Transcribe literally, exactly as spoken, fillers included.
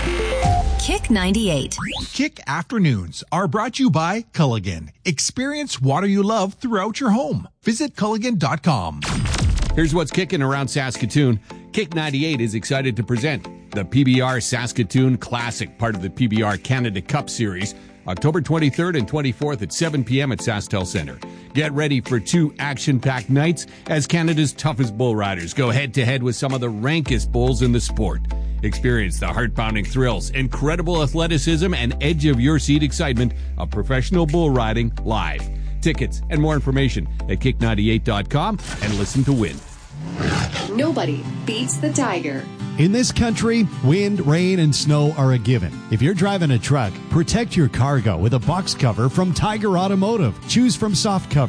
Kick ninety-eight. Kick Afternoons are brought to you by Culligan. Experience water you love throughout your home. Visit Culligan dot com. Here's what's kicking around Saskatoon. Kick ninety-eight is excited to present the P B R Saskatoon Classic, part of the P B R Canada Cup Series, October twenty-third and twenty-fourth at seven p.m. at SaskTel Centre. Get ready for two action-packed nights as Canada's toughest bull riders go head-to-head with some of the rankest bulls in the sport. Experience the heart-pounding thrills, incredible athleticism, and edge-of-your-seat excitement of professional bull riding live. Tickets and more information at kick ninety-eight dot com and listen to win. Nobody beats the Tiger. In this country, wind, rain, and snow are a given. If you're driving a truck, protect your cargo with a box cover from Tiger Automotive. Choose from soft cover,